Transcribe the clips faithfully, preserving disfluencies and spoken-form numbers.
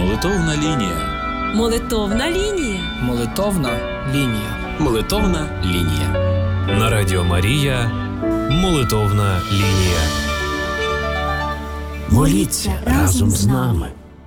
Молитовна лінія. Молитовна лінія. Молитовна лінія. Молитовна лінія. На Радіо Марія. Молитовна лінія. Моліться разом з нами.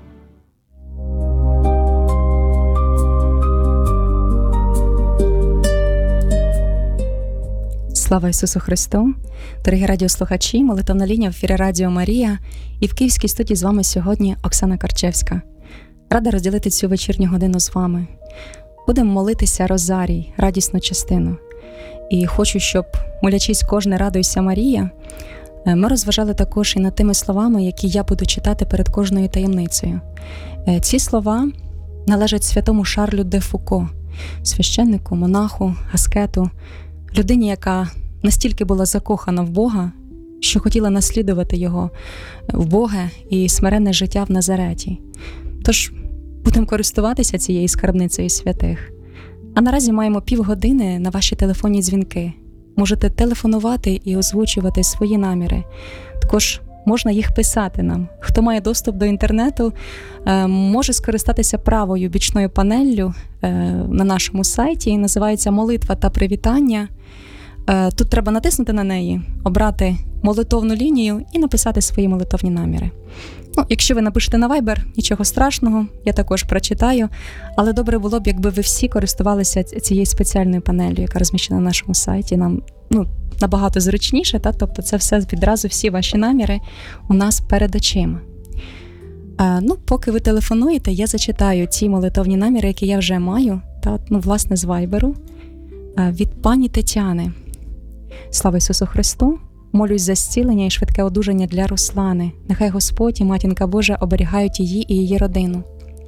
Слава Ісусу Христу! Дорогі радіослухачі, молитовна лінія в ефірі Радіо Марія. І в Київській студії з вами сьогодні Оксана Карчевська. Рада розділити цю вечірню годину з вами. Будемо молитися Розарій, радісну частину. І хочу, щоб, молячись кожне «Радуйся, Марія», ми розважали також і над тими словами, які я буду читати перед кожною таємницею. Ці слова належать святому Шарлю де Фуко, священнику, монаху, аскету, людині, яка настільки була закохана в Бога, що хотіла наслідувати Його в Бога і смиренне життя в Назареті. Тож будемо користуватися цією скарбницею святих. А наразі маємо півгодини на ваші телефонні дзвінки. Можете телефонувати і озвучувати свої наміри. Також можна їх писати нам. Хто має доступ до інтернету, може скористатися правою бічною панеллю на нашому сайті. Називається «Молитва та привітання». Тут треба натиснути на неї, обрати молитовну лінію і написати свої молитовні наміри. Ну, якщо ви напишете на Viber, нічого страшного, я також прочитаю, але добре було б, якби ви всі користувалися цією спеціальною панелью, яка розміщена на нашому сайті. Нам ну, набагато зручніше, та? Тобто це все відразу, всі ваші наміри у нас перед очима. А, ну, поки ви телефонуєте, я зачитаю ті молитовні наміри, які я вже маю, та, ну, власне, з Вайберу, від пані Тетяни. Слава Ісусу Христу! Молюсь за зцілення і швидке одужання для Руслани. Нехай Господь і Матінка Божа оберігають її і її родину.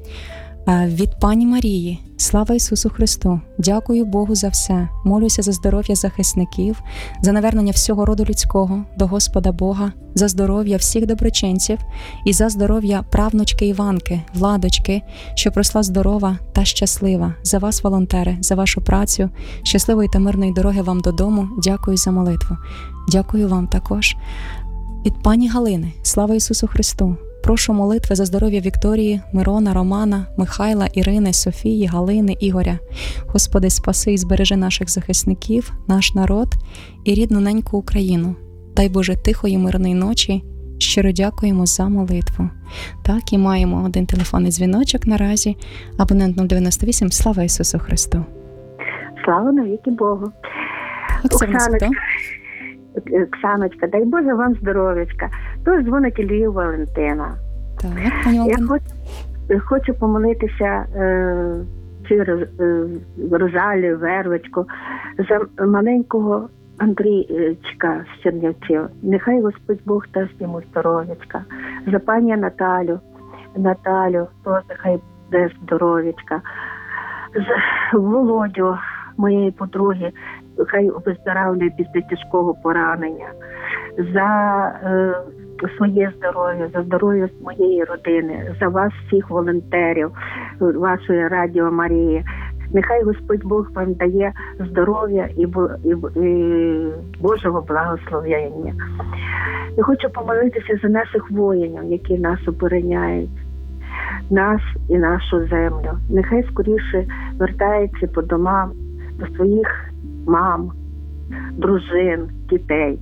Від пані Марії. Слава Ісусу Христу! Дякую Богу за все. Молюся за здоров'я захисників, за навернення всього роду людського до Господа Бога, за здоров'я всіх доброчинців і за здоров'я правнучки Іванки, Владочки, щоб росла здорова та щаслива. За вас, волонтери, за вашу працю. Щасливої та мирної дороги вам додому. Дякую за молитву. Дякую вам також. Від пані Галини. Слава Ісусу Христу! Прошу молитви за здоров'я Вікторії, Мирона, Романа, Михайла, Ірини, Софії, Галини, Ігоря. Господи, спаси і збережи наших захисників, наш народ і рідну неньку Україну. Дай Боже тихої, мирної ночі. Щиро дякуємо за молитву. Так, і маємо один телефонний дзвіночок наразі. Абонент нуль дев'яносто вісім. Слава Ісусу Христу! Слава навіки Богу! Оксаночка. Оксаночка, дай Боже вам здоров'ячка. Тож дзвонить Ілію Валентина. Так, пані Валентина. Я хочу, хочу помолитися е, через е, Розалію, Вервочку, за маленького Андрійчика з Чернівців. Нехай Господь Бог дасть йому здоров'ячка. За пані Наталю, Наталю, теж хай буде здоров'ячка. За Володю, моєї подруги, хай виздоравлює після тяжкого поранення, за е, своє здоров'я, за здоров'я моєї родини, за вас всіх волонтерів, вашої Радіо Марії. Нехай Господь Бог вам дає здоров'я і, і, і Божого благословення. Я хочу помолитися за наших воїнів, які нас обороняють, нас і нашу землю. Нехай скоріше вертаються по домам до своїх мам, дружин, дітей.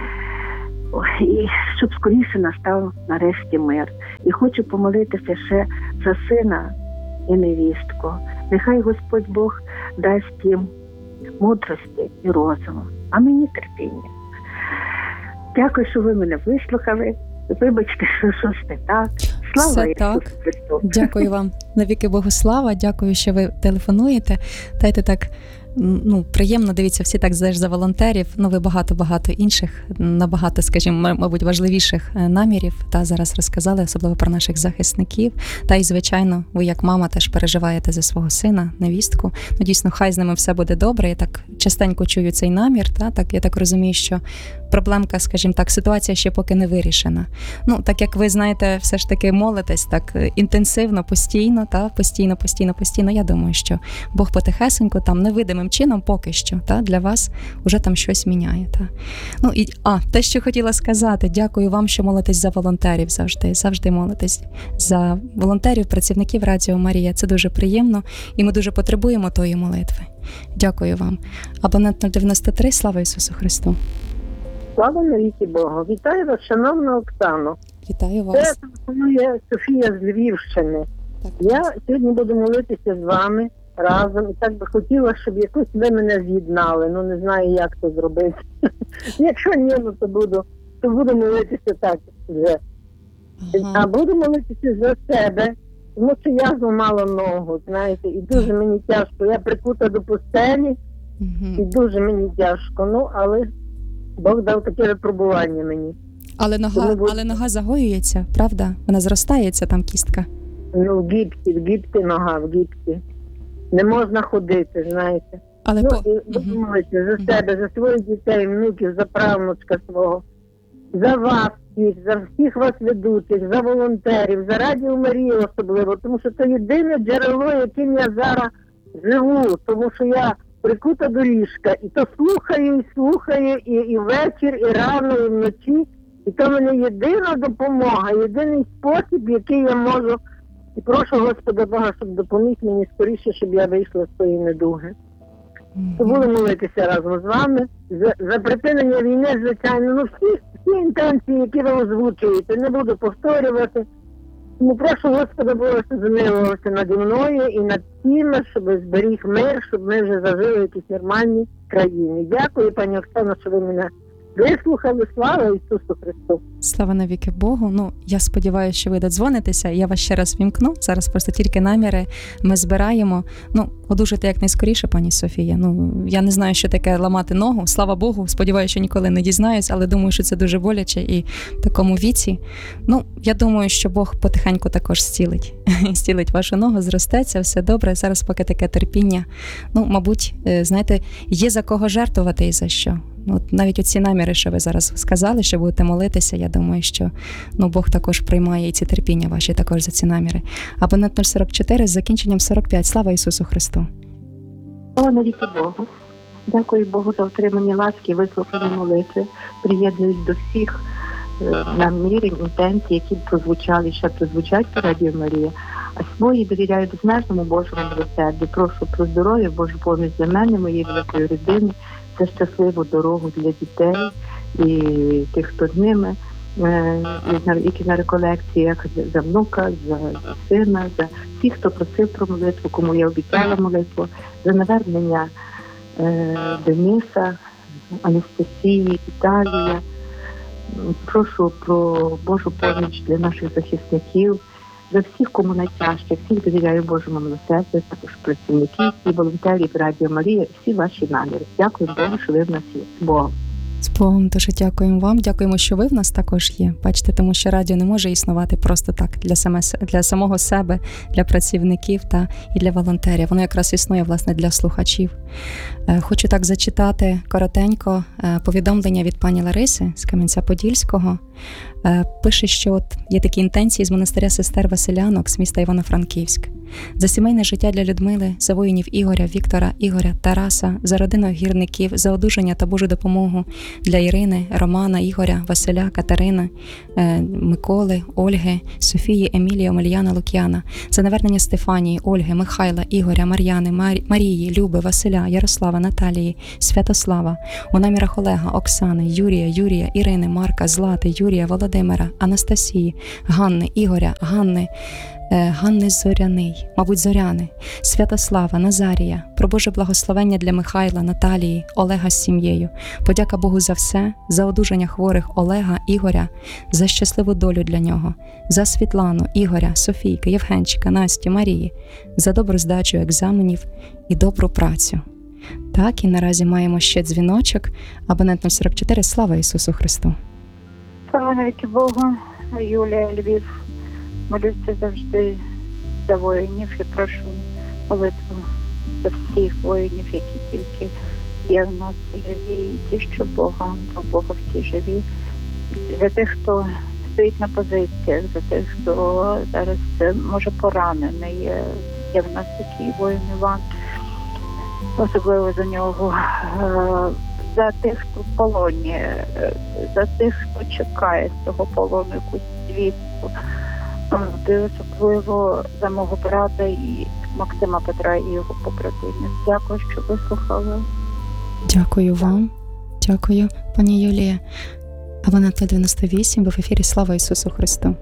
І щоб скоріше настав нарешті мир. І хочу помолитися ще за сина і невістку. Нехай Господь Бог дасть їм мудрості і розуму, а мені терпіння. Дякую, що ви мене вислухали. Вибачте, що щось не так. Слава Все Ісусу так. Христу! Дякую вам. Навіки Богу слава. Дякую, що ви телефонуєте. Дайте так, ну, приємно, дивіться, всі так знаєш, за волонтерів. Ну, ви багато-багато інших, набагато, скажімо, мабуть, важливіших намірів, та зараз розказали, особливо про наших захисників. Та й, звичайно, ви як мама теж переживаєте за свого сина, невістку. Ну, дійсно, хай з ними все буде добре. Я так частенько чую цей намір, та так я так розумію, що проблемка, скажімо так, ситуація ще поки не вирішена. Ну, так як ви знаєте, все ж таки молитесь так інтенсивно, постійно, та постійно, постійно, постійно. Я думаю, що Бог потихесенько там невидимим видимим чином поки що, та, для вас вже там щось міняє. Та. Ну, і, а, те, що хотіла сказати, дякую вам, що молитесь за волонтерів завжди, завжди молитесь за волонтерів, працівників Радіо Марія. Це дуже приємно, і ми дуже потребуємо тої молитви. Дякую вам. Абонент нуль дев'яносто три, слава Ісусу Христу. Слава навіки Богу. Вітаю вас, шановна Оксано. Вітаю вас. Це телефонує Софія з Львівщини. Так. Я сьогодні буду молитися з вами разом. І так би хотіла, щоб якось ви мене з'єднали. Ну, не знаю, як це зробити. Якщо ні, ну, то буду, то буду молитися так вже. Ага. А буду молитися за себе, тому що я зламала ногу, знаєте, і дуже мені тяжко. Я прикута до постелі, Угу. і дуже мені тяжко. Ну, але Бог дав таке випробування мені. Але нога, Тому буду- але нога загоюється, правда? Вона зростається, там кістка. Ну, в гіпсі, в гіпсі нога, в гіпсі. Не можна ходити, знаєте. Але Ну, по... і буду Мгм. молитися за себе, за своїх дітей, внуків, за правнучка свого, за вас всіх, за всіх вас ведучих, за волонтерів, за Радіо Марію особливо, тому що це єдине джерело, яким я зараз живу, тому що я прикута до ліжка, і то слухаю, і слухаю, і, і ввечір, і рано, і вночі, і то в мене єдина допомога, єдиний спосіб, який я можу, і прошу Господа Бога, щоб допоміг мені скоріше, щоб я вийшла з тої недуги. То буду молитися разом з вами за, за припинення війни, звичайно. Ну, всі, всі інтенції, які ви озвучуєте, не буду повторювати. Тому прошу Господа Бога, щоб змилувався наді мною і над всіма, щоб зберіг мир, щоб ми вже зажили в якійсь нормальній країні. Дякую, пані Оксано, що ви мене вислухали. Слава Ісусу Христу! Слава навіки Богу. Ну, я сподіваюся, що ви додзвонитеся. Я вас ще раз вімкну. Зараз просто тільки наміри ми збираємо. Ну, одужати якнайскоріше, пані Софія. Ну, я не знаю, що таке ламати ногу. Слава Богу, сподіваюся, що ніколи не дізнаюсь, але думаю, що це дуже боляче і в такому віці. Ну, я думаю, що Бог потихеньку також зцілить. Зцілить вашу ногу, зростеться, все добре. Зараз поки таке терпіння. Ну, мабуть, знаєте, є за кого жертвувати і за що. Ну, от навіть оці наміри, що ви зараз сказали, що будете молитися, я думаю, що ну, Бог також приймає і ці терпіння ваші також за ці наміри. Абонент нуль сорок чотири з закінченням сорок п'ять. Слава Ісусу Христу! Слава навіки Богу. Дякую Богу за отримання ласки, вислухані молитви. Приєднуюсь до всіх е, намірень, інтенцій, які прозвучали, ще прозвучать по Радіо Марія. А свої довіряю безмежному Божому милосердю. Прошу про здоров'я, Божу поміч для мене, моєї великої родини, за щасливу дорогу для дітей і тих, хто з ними, е, які на реколекціях, за внука, за сина, за всіх, хто просив про молитву, кому я обіцяла молитву, за навернення е, Дениса, Анастасії, Віталія. Прошу про Божу поміч для наших захисників, за всіх, кому найтяжче, всіх довіряю Божому милосердю, також працівників і волонтерів Радіо Марія, всі ваші наміри. Дякую Богу, що ви в нас є. Богом. З Богом дуже дякуємо вам. Дякуємо, що ви в нас також є. Бачите, тому що радіо не може існувати просто так для саме для самого себе, для працівників та і для волонтерів. Воно якраз існує, власне, для слухачів. Хочу так зачитати коротенько повідомлення від пані Лариси з Кам'янця-Подільського. Пише, що от є такі інтенції з монастиря сестер Василянок з міста Івано-Франківськ. За сімейне життя для Людмили, за воїнів Ігоря, Віктора, Ігоря, Тараса, за родину гірників, за одужання та Божу допомогу для Ірини, Романа, Ігоря, Василя, Катерини, Миколи, Ольги, Софії, Емілії, Омельяна, Лук'яна, за навернення Стефанії, Ольги, Михайла, Ігоря, Мар'яни, Марії, Люби, Василя, Ярослава, Наталії, Святослава, у намірах Олега, Оксани, Юрія, Юрія, Ірини, Марка, Злати, Юрія, Володимира, Анастасії, Ганни, Ігоря, Ганни, Ганни Зоряний, мабуть, Зоряни, Святослава, Назарія, про Боже благословення для Михайла, Наталії, Олега з сім'єю. Подяка Богу за все, за одужання хворих Олега, Ігоря, за щасливу долю для нього, за Світлану, Ігоря, Софійки, Євгенчика, Насті, Марії, за добру здачу екзаменів і добру працю. Так, і наразі маємо ще дзвіночок. Абонент нуль сорок чотири. Слава Ісусу Христу! Слава навіки Богу, Юлія, Львів. Молюся завжди за воїнів і прошу молитву за всіх воїнів, які тільки є в нас живі, і ті, що Бога, бо Бога всі живі. За тих, хто стоїть на позиціях, за тих, хто зараз може поранений. Є, є в нас такий воїн Іван. особливо за нього, е, за тих, хто в полоні, е, за тих, хто чекає з того полону якусь звістку. От, і особливо за мого брата і Максима Петра і його побратимів. Дякую, що вислухали. Дякую вам. Дякую, пані Юлія. Абонент дев'яносто вісім, ви в ефірі. Слава Ісусу Христу.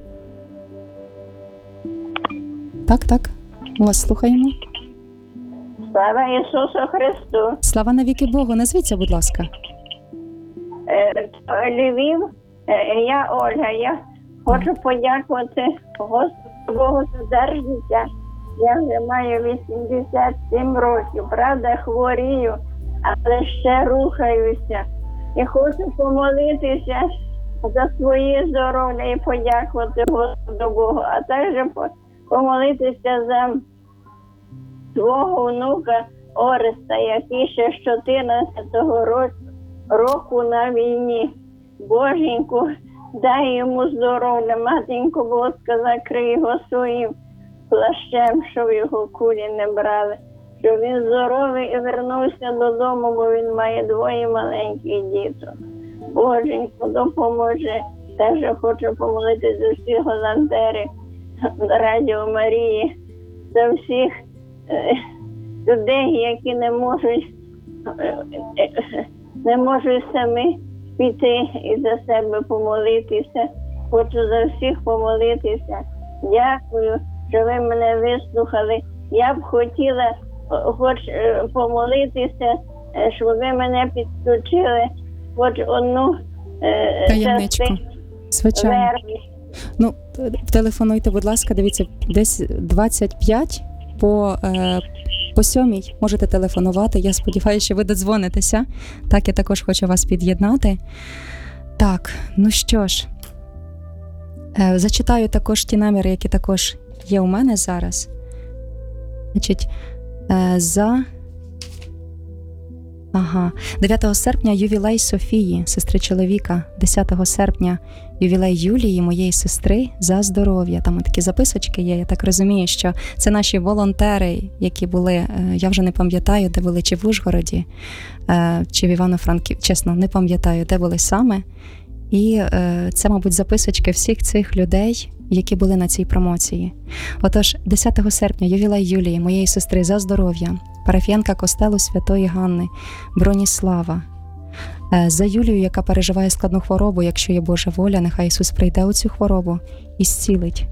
Так, так, вас слухаємо. Слава Ісусу Христу! Слава навіки Богу. Назвіться, будь ласка. Е, Львів, е, я Ольга. Я хочу подякувати Господу Богу за дар життя. Я вже маю вісімдесят сім років, правда, хворію, але ще рухаюся. І хочу помолитися за своє здоров'я і подякувати Господу Богу, а також помолитися за свого внука Ореста, який ще з чотирнадцятого року на війні. Боженьку, дай йому здоров'я, матінко Боска, закрий його своїм плащем, щоб його кулі не брали. Щоб він здоровий і вернувся додому, бо він має двоє маленьких діток. Боженько, допоможи. Теж хочу помолитися за всіх волонтерів Радіо Марії, за всіх е, людей, які не можуть, е, е, не можуть самі піти і за себе помолитися. Хочу за всіх помолитися. Дякую, що ви мене вислухали. Я б хотіла хоч помолитися, щоб ви мене підключили хоч одну е, таємничку. Звичайно. версію. Ну, телефонуйте, будь ласка, дивіться, десь двадцять п'ять по, е, по сьомій можете телефонувати. Я сподіваюся, що ви додзвонитеся. Так, я також хочу вас під'єднати. Так, ну що ж, е, зачитаю також ті наміри, які також є у мене зараз. Значить, е, за... Ага, дев'ятого серпня ювілей Софії, сестри чоловіка, десятого серпня ювілей Юлії, моєї сестри, за здоров'я. Там такі записочки є, я так розумію, що це наші волонтери, які були, я вже не пам'ятаю, де були, чи в Ужгороді, чи в Івано-Франків, чесно, не пам'ятаю, де були саме. І це, мабуть, записочки всіх цих людей, які були на цій промоції. Отож, десятого серпня ювілей Юлії, моєї сестри, за здоров'я, парафіянка костелу Святої Ганни, Броніслава. За Юлію, яка переживає складну хворобу, якщо є Божа воля, нехай Ісус прийде у цю хворобу і зцілить.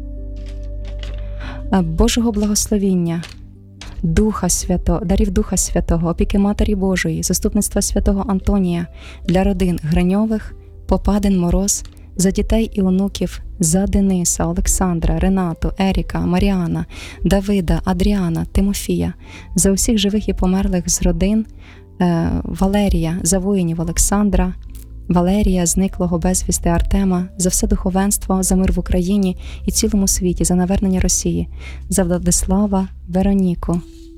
Божого благословіння, Духа Святого, дарів Духа Святого, опіки Матері Божої, заступництва святого Антонія для родин Гриньових, Попадин, Мороз, за дітей і онуків, за Дениса, Олександра, Ренату, Еріка, Маріана, Давида, Адріана, Тимофія, за усіх живих і померлих з родин, е, Валерія, за воїнів Олександра, Валерія, зниклого безвісти Артема, за все духовенство, за мир в Україні і цілому світі, за навернення Росії, за Владислава, Вероніку,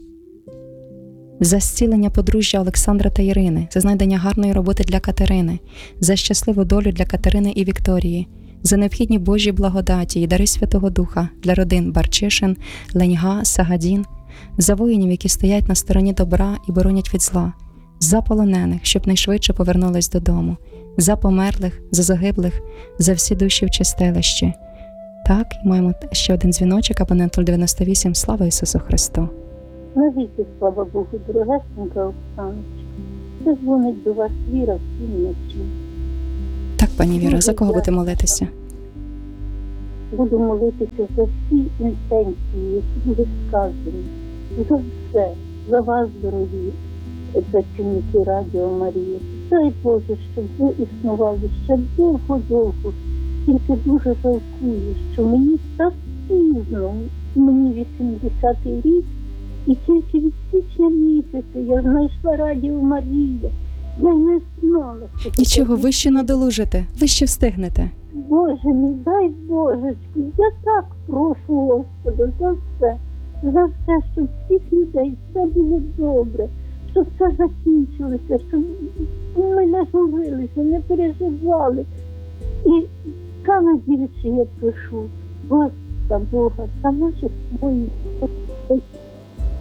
за зцілення подружжя Олександра та Ірини, за знайдення гарної роботи для Катерини, за щасливу долю для Катерини і Вікторії, за необхідні Божі благодаті і дари Святого Духа для родин Барчишин, Леньга, Сагадін, за воїнів, які стоять на стороні добра і боронять від зла, за полонених, щоб найшвидше повернулись додому, за померлих, за загиблих, за всі душі в чистилищі. Так, і маємо ще один дзвіночок, абонент нуль дев'яносто вісім. Слава Ісусу Христу! Навіки, слава Богу, дорогесенька Оксаночка. Це дзвонить до вас Віра в Вінниці. Так, пані Віра, за кого будете молитися? Буду молитися за всі інтенції, які були сказані. За все, за вас, дорогі працівники Радіо Марія. Дай Боже, щоб ви існували ще довго-довго. Тільки дуже жалкую, що мені так пізно, мені вісімдесятий рік, і тільки від січня місяця я знайшла Радіо Марія. Я не знала, що це. Нічого, ви ще надолужите, ви ще встигнете. Боже мій, дай Божечки, я так прошу Господа за все, за все, щоб всіх людей все було добре, щоб все закінчилося, щоб ми не журилися, не переживали. І саме більше я прошу Господа Бога та наших своїх,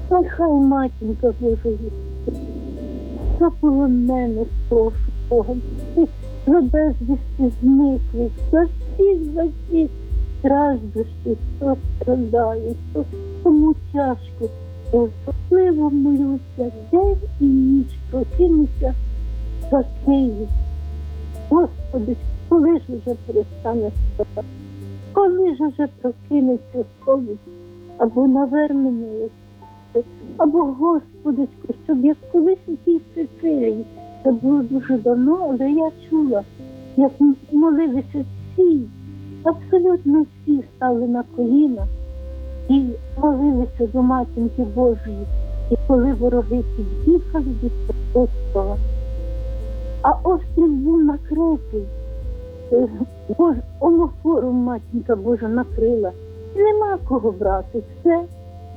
Нехай матінка Божа за полонених прошу Бога, за безвісти зниклих, за всіх, за всіх страждущих, хто страдає, хто кому тяжко. Особливо молюся день і ніч, прокинуся за Київ. Господи, коли ж уже перестане спати? Коли ж уже прокинеться совість? Або навернення якесь? Або, Господи, щоб як колись у тій Сицилії. Це було дуже давно, але я чула, як молилися всі, абсолютно всі стали на коліна і молилися до Матінки Божої. І коли вороги під'їхали до острова, а острів був накритий, Бож, омофором Матінка Божа накрила. І нема кого брати. Все,